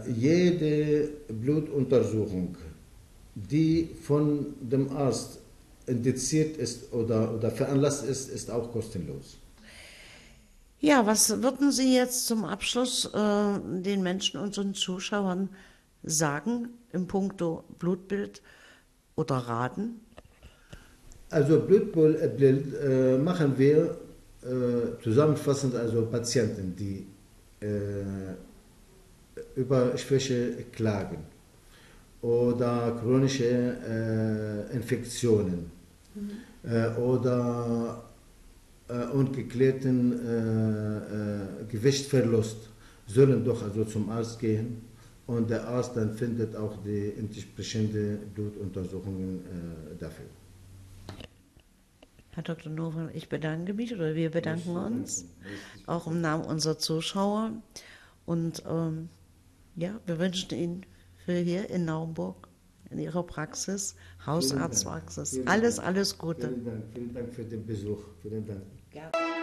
Jede Blutuntersuchung, die von dem Arzt indiziert ist oder veranlasst ist, ist auch kostenlos. Ja, was würden Sie jetzt zum Abschluss den Menschen, unseren Zuschauern sagen im Puncto Blutbild oder Raten? Also Blutbild machen wir zusammenfassend, also Patienten, die über Schwäche klagen oder chronische Infektionen oder ungeklärten Gewichtsverlust, sollen doch also zum Arzt gehen und der Arzt dann findet auch die entsprechende Blutuntersuchungen dafür. Herr Dr. Nowal, ich bedanke mich oder wir bedanken uns, auch im Namen unserer Zuschauer. Und ja, wir wünschen Ihnen für hier in Naumburg, in Ihrer Praxis, Hausarztpraxis, alles Gute. Vielen Dank für den Besuch. Vielen Dank. Ja.